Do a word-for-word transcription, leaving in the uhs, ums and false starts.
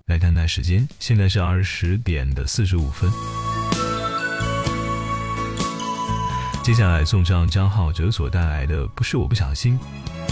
来看看时间，现在是二十点的四十五分。接下来送上张浩哲所带来的不是我不小心。